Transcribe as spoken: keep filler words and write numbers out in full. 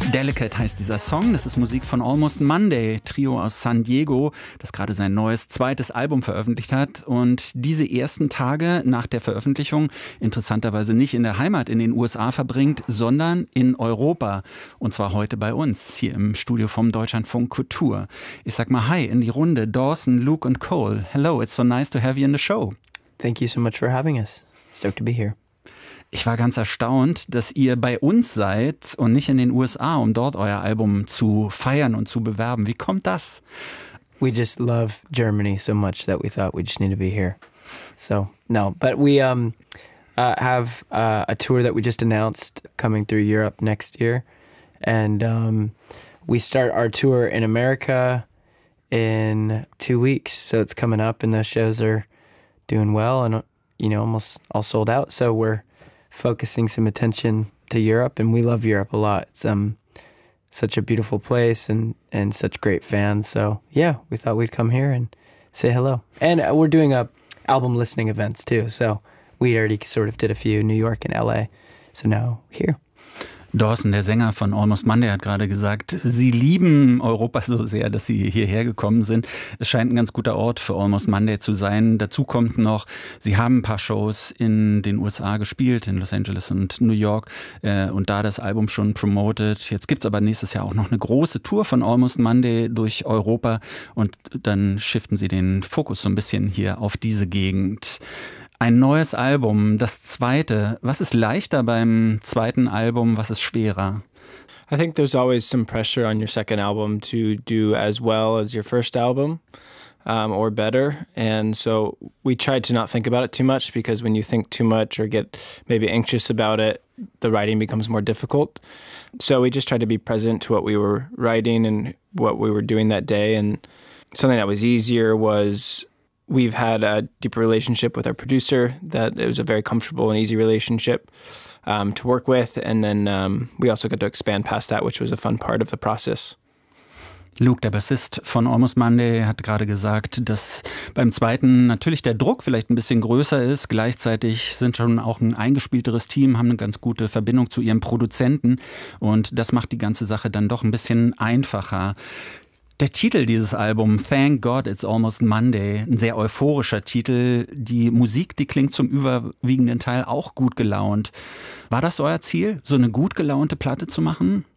Delicate heißt dieser Song. Das ist Musik von Almost Monday, Trio aus San Diego, das gerade sein neues zweites Album veröffentlicht hat. Und diese ersten Tage nach der Veröffentlichung interessanterweise nicht in der Heimat in den U S A verbringt, sondern in Europa. Und zwar heute bei uns, hier im Studio vom Deutschlandfunk Kultur. Ich sag mal Hi in die Runde. Dawson, Luke und Cole. Hello, it's so nice to have you in the show. Thank you so much for having us. Stoked to be here. Ich war ganz erstaunt, dass ihr bei uns seid und nicht in den U S A, um dort euer Album zu feiern und zu bewerben. Wie kommt das? We just love Germany so much that we thought we just need to be here. So, no, but we um, uh, have uh, a tour that we just announced coming through Europe next year. And um, we start our tour in America in two weeks. So it's coming up and those shows are doing well and, you know, almost all sold out. So we're focusing some attention to Europe, and we love Europe a lot. It's um such a beautiful place and, and such great fans. So yeah, we thought we'd come here and say hello. And we're doing a album listening events too. So we already sort of did a few, New York and L A. So now here. Dawson, der Sänger von Almost Monday, hat gerade gesagt, sie lieben Europa so sehr, dass sie hierher gekommen sind. Es scheint ein ganz guter Ort für Almost Monday zu sein. Dazu kommt noch, sie haben ein paar Shows in den U S A gespielt, in Los Angeles und New York äh, und da das Album schon promoted. Jetzt gibt's aber nächstes Jahr auch noch eine große Tour von Almost Monday durch Europa und dann shiften sie den Fokus so ein bisschen hier auf diese Gegend. Ein neues Album, das zweite. Was ist leichter beim zweiten Album? Was ist schwerer? I think there's always some pressure on your second album to do as well as your first album, um, or better. And so we tried to not think about it too much, because when you think too much or get maybe anxious about it, the writing becomes more difficult. So we just tried to be present to what we were writing and what we were doing that day. And something that was easier was we've had a deeper relationship with our producer, that it was a very comfortable and easy relationship um, to work with. And then um, we also got to expand past that, which was a fun part of the process. Luke, der Bassist von Almost Monday, hat gerade gesagt, dass beim zweiten natürlich der Druck vielleicht ein bisschen größer ist. Gleichzeitig sind schon auch ein eingespielteres Team, haben eine ganz gute Verbindung zu ihrem Produzenten. Und das macht die ganze Sache dann doch ein bisschen einfacher. Der Titel dieses Albums, Thank God It's Almost Monday, ein sehr euphorischer Titel. Die Musik, die klingt zum überwiegenden Teil auch gut gelaunt. War das euer Ziel, so eine gut gelaunte Platte zu machen?